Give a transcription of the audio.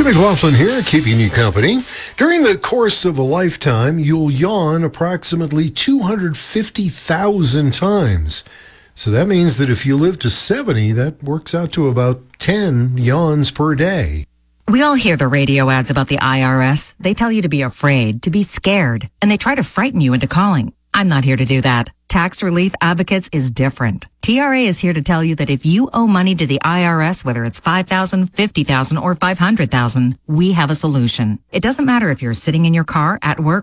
McLaughlin here, keeping you company. During the course of a lifetime, you'll yawn approximately 250,000 times. So that means that if you live to 70, that works out to about 10 yawns per day. We all hear the radio ads about the IRS. They tell you to be afraid, to be scared, and they try to frighten you into calling. I'm not here to do that. Tax Relief Advocates is different. TRA is here to tell you that if you owe money to the IRS, whether it's $5,000, $50,000, or $500,000, we have a solution. It doesn't matter if you're sitting in your car, at work,